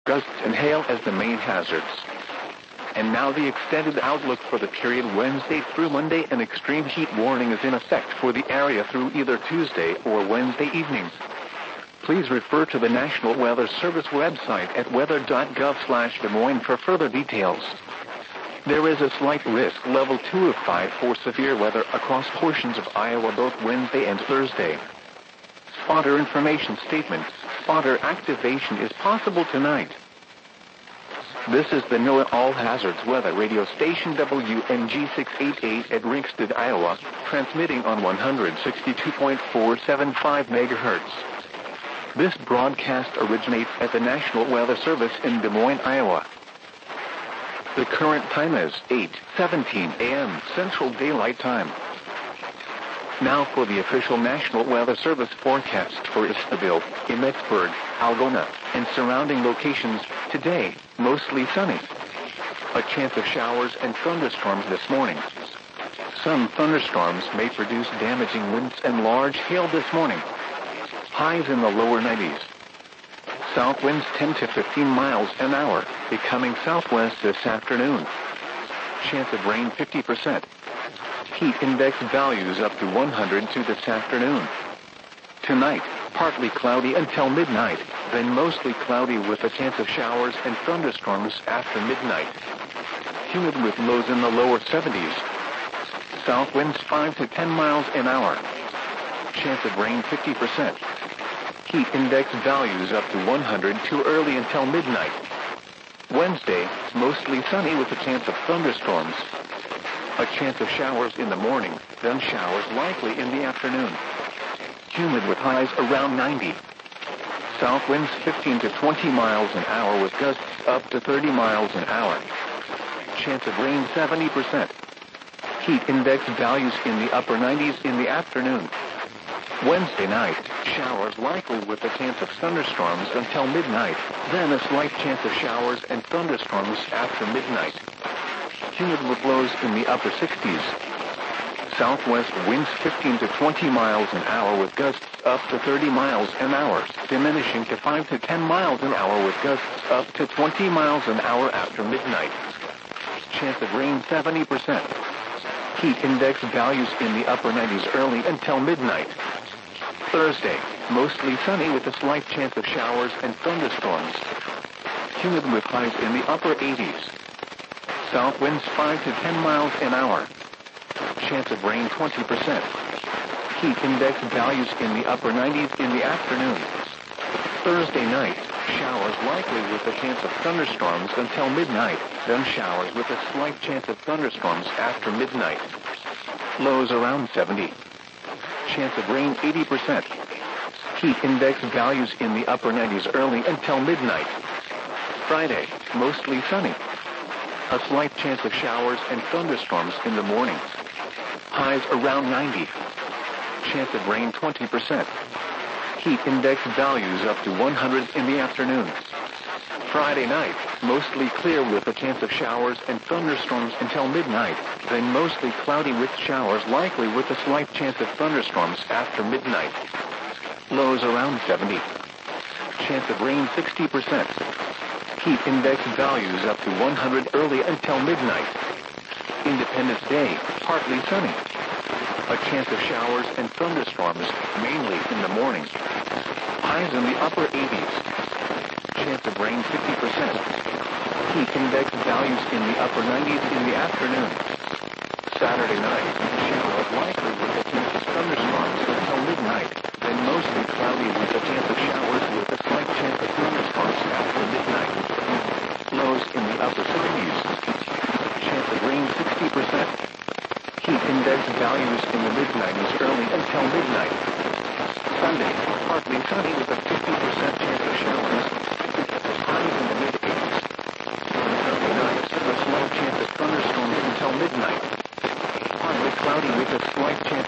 gusts and hail as the main hazards. And now the extended outlook for the period Wednesday through Monday. An extreme heat warning is in effect for the area through either Tuesday or Wednesday evenings. Please refer to the National Weather Service website at weather.gov/Des Moines for further details. There is a slight risk level 2 of 5 for severe weather across portions of Iowa both Wednesday and Thursday. Spotter information statement. Spotter activation is possible tonight. This is the NOAA All Hazards Weather Radio Station WNG 688 at Ringsted, Iowa, transmitting on 162.475 MHz. This broadcast originates at the National Weather Service in Des Moines, Iowa. The current time is 8:17 a.m. Central Daylight Time. Now for the official National Weather Service forecast for Eastville, Emmetsburg, Algona, and surrounding locations. Today, mostly sunny. A chance of showers and thunderstorms this morning. Some thunderstorms may produce damaging winds and large hail this morning. Highs in the lower 90s. South winds 10 to 15 miles an hour, becoming southwest this afternoon. Chance of rain 50%. Heat index values up to 102 this afternoon. Tonight, partly cloudy until midnight, then mostly cloudy with a chance of showers and thunderstorms after midnight. Humid with lows in the lower 70s. South winds 5 to 10 miles an hour. Chance of rain 50%. Heat index values up to 100 too early until midnight. Wednesday, mostly sunny with a chance of thunderstorms. A chance of showers in the morning, then showers likely in the afternoon. Humid with highs around 90. South winds 15 to 20 miles an hour with gusts up to 30 miles an hour. Chance of rain 70%. Heat index values in the upper 90s in the afternoon. Wednesday night, showers likely with a chance of thunderstorms until midnight, then a slight chance of showers and thunderstorms after midnight. Humid with lows in the upper 60s. Southwest winds 15 to 20 miles an hour with gusts up to 30 miles an hour, diminishing to 5 to 10 miles an hour with gusts up to 20 miles an hour after midnight. Chance of rain 70%. Heat index values in the upper 90s early until midnight. Thursday, mostly sunny with a slight chance of showers and thunderstorms. Humid with highs in the upper 80s. South winds 5 to 10 miles an hour. Chance of rain 20%. Heat index values in the upper 90s in the afternoon. Thursday night, showers likely with a chance of thunderstorms until midnight, then showers with a slight chance of thunderstorms after midnight. Lows around 70. Chance of rain 80%. Heat index values in the upper 90s early until midnight. Friday, mostly sunny. A slight chance of showers and thunderstorms in the morning. Highs around 90. Chance of rain 20%. Heat index values up to 100 in the afternoon. Friday night, mostly clear with a chance of showers and thunderstorms until midnight, then mostly cloudy with showers likely with a slight chance of thunderstorms after midnight. Lows around 70. Chance of rain 60%. Heat index values up to 100 early until midnight. Independence Day, partly sunny. A chance of showers and thunderstorms, mainly in the morning. Highs in the upper 80s. Chance of rain 50%. Heat index values in the upper 90s in the afternoon. Saturday night, showers likely with a chance of thunderstorms until midnight, then mostly cloudy with a chance of showers with a slight chance of thunderstorms after midnight. Lows in the upper 70s. Chance of rain 60%. Heat index values in the mid-90s early until midnight. Sunday, partly sunny with a 50% chance of